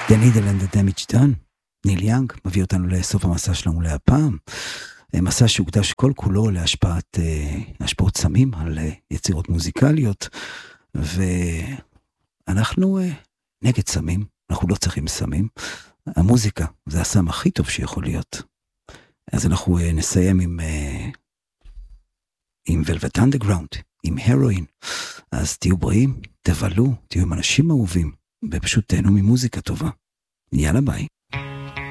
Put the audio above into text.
The Needle and the Damage Done, ניל יאנג, מביא אותנו לסוף המסע שלנו להפעם, מסע שהוקדש כל כולו להשפעות סמים על יצירות מוזיקליות, ואנחנו נגד סמים, אנחנו לא צריכים סמים, המוזיקה זה הסם הכי טוב שיכול להיות. אז אנחנו נסיים עם Velvet Underground, עם הרואין, אז תהיו בריאים, תבלו, תהיו עם אנשים אהובים, ופשוט תהנו ממוזיקה טובה. יאללה ביי.